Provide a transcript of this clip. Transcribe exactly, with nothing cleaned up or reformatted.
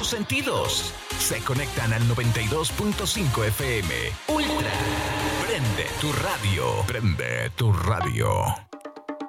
tus sentidos. Se conectan al noventa y dos punto cinco F M. Ultra. Prende tu radio. Prende tu radio.